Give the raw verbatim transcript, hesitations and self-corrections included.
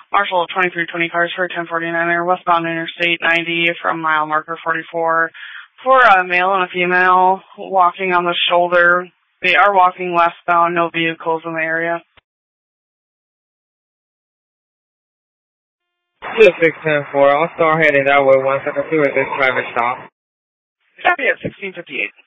Marshall twenty-three twenty cars for ten forty-niner, westbound Interstate ninety from mile marker forty-four. For a male and a female walking on the shoulder. They are walking westbound, no vehicles in the area. two six ten four, I'll start heading that way once I can see where this traffic stop. Copy at sixteen fifty-eight.